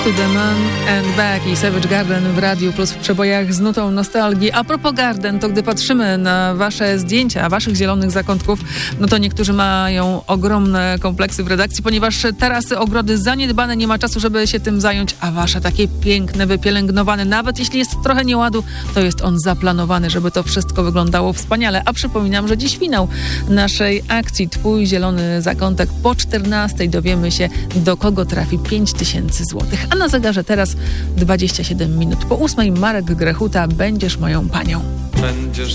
To the Man and Back i Savage Garden w Radiu Plus w przebojach z nutą nostalgii. A propos Garden, to gdy patrzymy na wasze zdjęcia, waszych zielonych zakątków, no to niektórzy mają ogromne kompleksy w redakcji, ponieważ tarasy, ogrody zaniedbane, nie ma czasu, żeby się tym zająć, a wasze takie piękne, wypielęgnowane, nawet jeśli jest trochę nieładu, to jest on zaplanowany, żeby to wszystko wyglądało wspaniale. A przypominam, że dziś finał naszej akcji Twój zielony zakątek. Po 14:00 dowiemy się, do kogo trafi 5000 złotych. A na zegarze teraz 27 minut po 8:00 Marek Grechuta, Będziesz moją panią. Będziesz